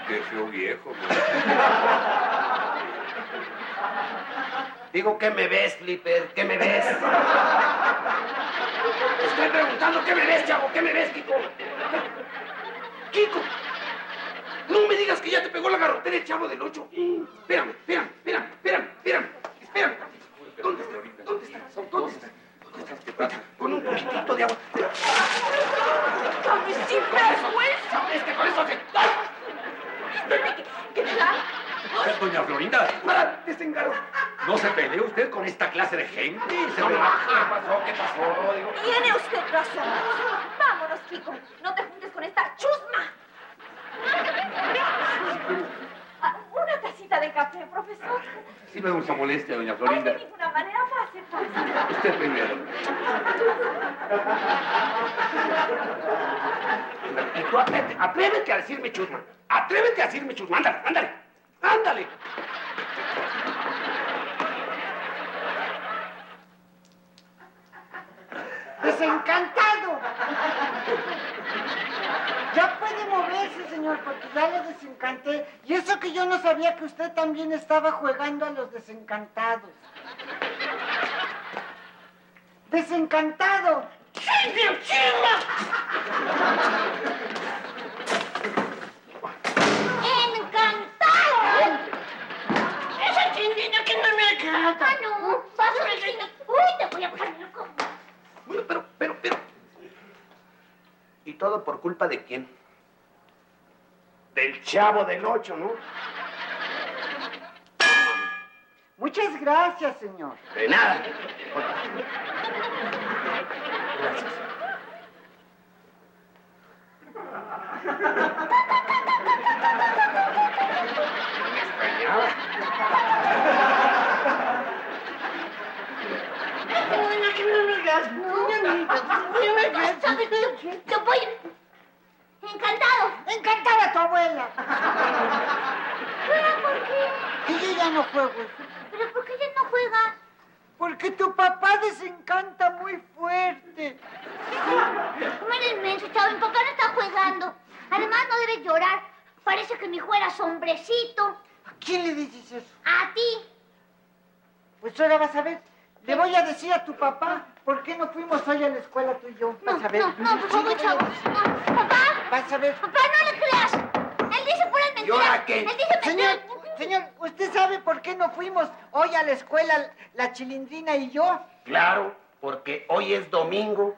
Qué feo viejo, ¿no? Digo, ¿qué me ves, Flipper? ¿Qué me ves? Te estoy preguntando, ¿qué me ves, chavo? ¿Qué me ves, Kiko? ¡Kiko! No me digas que ya te pegó la garrotera el Chavo del 8. Espérame. ¿Dónde está? ¿Qué pasa? Con un poquitito de agua. ¡Dame sin vergüenza! Es que con eso se... ¿Qué te da? Doña Florinda, ¡Para! ¡Desengaro! no se pelee usted con esta clase de gente. Se No, relaja. ¿Qué pasó? Digo... Tiene usted razón. Vámonos, Kiko. No te juntes con esta chusma. Una tacita de café, profesor. Sí me gusta molestia, doña Ay, Florinda. de ninguna manera, pase. Usted primero. Y tú atrévete a decirme chusma. Atrévete a decirme chusma. Ándale. ¡Desencantado! Ya puede moverse, señor, porque ya le desencanté. Y eso que yo no sabía que usted también estaba jugando a los desencantados. ¡Desencantado! ¡Encantado! Esa chingina que no me agrada. Ah, no. Pásame, reina. Uy, te voy a poner loco. Bueno, pero... ¿Y todo por culpa de quién? Del Chavo del 8, ¿no? Muchas gracias, señor. De nada. Gracias. Me extrañaba. Te voy... Encantado. ¡Encantada tu abuela! ¿Pero por qué? Que yo ya no juego eso. ¿Pero por qué ella no juega? Porque tu papá desencanta muy fuerte. ¿Cómo eres inmenso, Chavo? Mi papá no está jugando. Además, no debes llorar. Parece que mi hijo era hombrecito. ¿A quién le dices eso? A ti. Pues ahora vas a ver. Le voy a decir a tu papá por qué no fuimos hoy a la escuela tú y yo. Vas a ver. No, por favor, Chavo. No, papá. Vas a ver. Papá, no le creas. Él dice puras mentiras. ¿Y ahora qué? Él dice mentiras. Señor, ¿usted sabe por qué no fuimos hoy a la escuela la Chilindrina y yo? Claro, porque hoy es domingo.